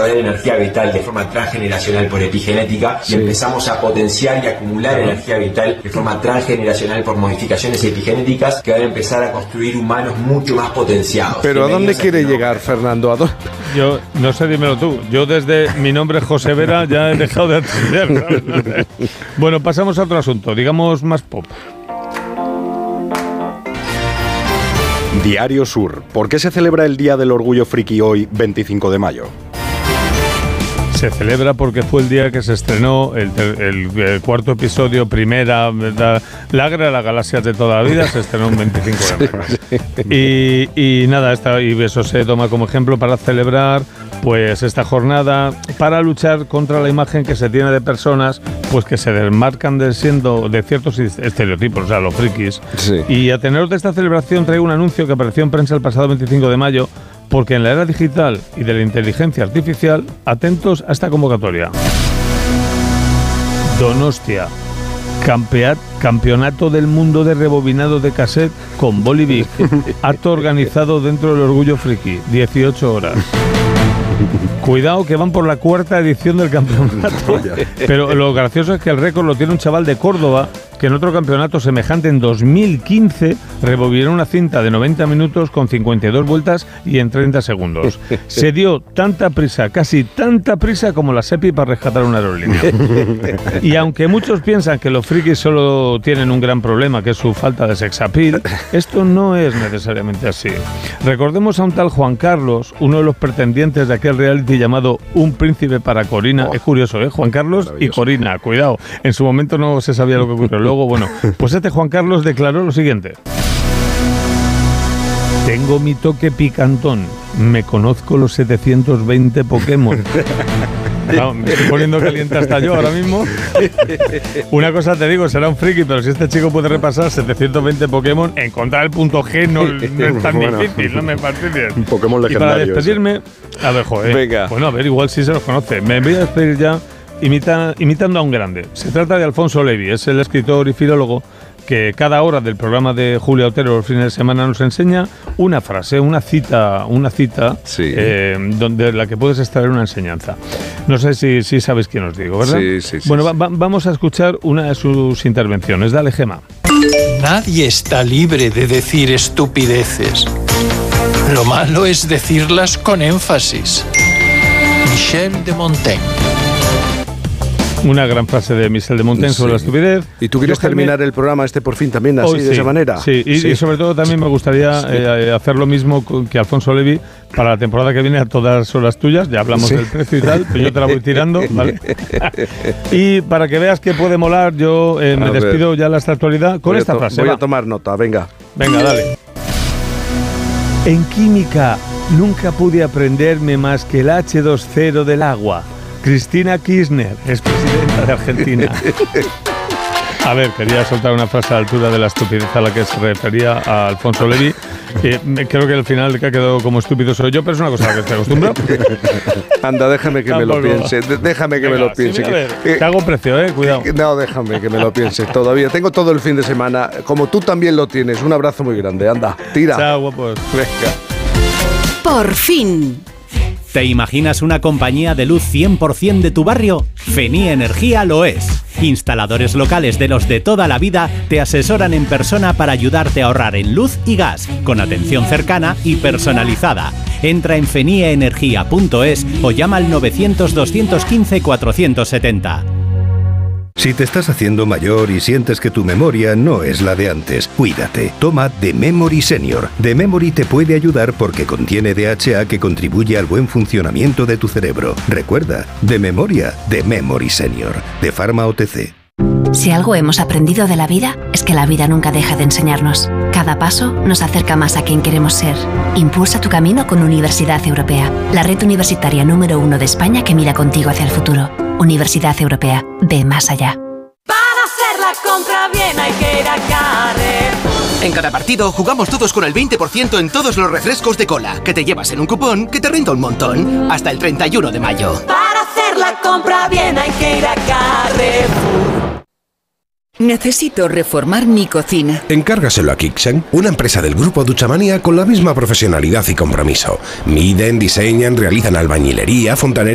desarrollar energía vital de forma transgeneracional por epigenética y empezamos a potenciar y acumular energía vital de forma transgeneracional por modificaciones epigenéticas que van a empezar a construir humanos mucho más potenciados. Pero ¿a dónde quiere llegar, Fernando? Yo no sé, dímelo tú. Yo desde mi nombre José Vera ya he dejado de atender. Bueno, pasamos a otro asunto, digamos más pop. Diario Sur. ¿Por qué se celebra el Día del Orgullo Friki hoy, 25 de mayo? Se celebra porque fue el día que se estrenó el cuarto episodio, primera, la Guerra de las Galaxias de toda la vida, se estrenó un 25 de mayo. Y nada, y eso se toma como ejemplo para celebrar pues esta jornada, para luchar contra la imagen que se tiene de personas pues que se desmarcan de ciertos estereotipos, o sea, los frikis. Sí. Y a tenor de esta celebración traigo un anuncio que apareció en prensa el pasado 25 de mayo, porque en la era digital y de la inteligencia artificial, atentos a esta convocatoria. Donostia, Campeonato del Mundo de Rebobinado de Cassette con Bolivic. Acto organizado dentro del Orgullo Friki, 18 horas. Cuidado que van por la cuarta edición del campeonato. Pero lo gracioso es que el récord lo tiene un chaval de Córdoba que en otro campeonato semejante en 2015 rebobinó una cinta de 90 minutos con 52 vueltas y en 30 segundos. Se dio tanta prisa, casi tanta prisa como la SEPI para rescatar una aerolínea. Y aunque muchos piensan que los frikis solo tienen un gran problema, que es su falta de sex appeal, esto no es necesariamente así. Recordemos a un tal Juan Carlos, uno de los pretendientes de aquel reality llamado Un Príncipe para Corina. Es curioso, ¿eh? Juan Carlos y Corina, cuidado. En su momento no se sabía lo que ocurrió. Luego, bueno, pues este Juan Carlos declaró lo siguiente. Tengo mi toque picantón. Me conozco los 720 Pokémon. No, me estoy poniendo caliente hasta yo ahora mismo. Una cosa te digo, será un friki, pero si este chico puede repasar 720 Pokémon, encontrar el punto G no es tan difícil, no me parece bien. Un Pokémon legendario. Y para despedirme, a ver, joder. Venga. Bueno, a ver, igual sí se los conoce. Me voy a despedir ya imitando a un grande. Se trata de Alfonso Levi, es el escritor y filólogo que cada hora del programa de Julio Otero los fines de semana nos enseña una frase, una cita sí. Donde la que puedes extraer una enseñanza. No sé si sabes quién os digo, ¿verdad? Sí. Bueno, vamos a escuchar una de sus intervenciones. Dale, Gema. Nadie está libre de decir estupideces. Lo malo es decirlas con énfasis. Michel de Montaigne. Una gran frase de Michel de Montaigne sobre la estupidez. ¿Y tú quieres terminar el programa por fin también así, de esa manera? Sí, y sobre todo también me gustaría hacer lo mismo que Alfonso Levi para la temporada que viene a todas horas tuyas. Ya hablamos del precio y tal, pero yo te la voy tirando, ¿vale? Y para que veas que puede molar, yo me despido ya de esta actualidad con esta frase. Voy a tomar nota, venga. Venga, dale. En química nunca pude aprenderme más que el H2O del agua. Cristina Kirchner es presidenta de Argentina. A ver, quería soltar una frase a la altura de la estupidez a la que se refería a Alfonso Levi. Creo que al final que ha quedado como estúpido soy yo, pero es una cosa a la que estoy acostumbrado. Anda, déjame que me lo piense. Déjame que me lo piense. Sí, te hago precio, cuidado. No, déjame que me lo piense todavía. Tengo todo el fin de semana, como tú también lo tienes. Un abrazo muy grande. Anda, tira. Chao, guapos. Venga. Por fin. ¿Te imaginas una compañía de luz 100% de tu barrio? Fenía Energía lo es. Instaladores locales de los de toda la vida te asesoran en persona para ayudarte a ahorrar en luz y gas, con atención cercana y personalizada. Entra en feniaenergia.es o llama al 900-215-470. Si te estás haciendo mayor y sientes que tu memoria no es la de antes, cuídate. Toma The Memory Senior. The Memory te puede ayudar porque contiene DHA que contribuye al buen funcionamiento de tu cerebro. Recuerda, de memoria, The Memory Senior, de Pharma OTC. Si algo hemos aprendido de la vida, es que la vida nunca deja de enseñarnos. Cada paso nos acerca más a quien queremos ser. Impulsa tu camino con Universidad Europea, la red universitaria número 1 de España que mira contigo hacia el futuro. Universidad Europea, ve más allá. Para hacer la compra bien hay que ir a Carrefour. En cada partido jugamos todos con el 20% en todos los refrescos de cola, que te llevas en un cupón que te renta un montón, hasta el 31 de mayo. Para hacer la compra bien hay que ir a Carrefour. Necesito reformar mi cocina. Encárgaselo a Kixen, una empresa del grupo Duchamania con la misma profesionalidad y compromiso. Miden, diseñan, realizan albañilería, fontanería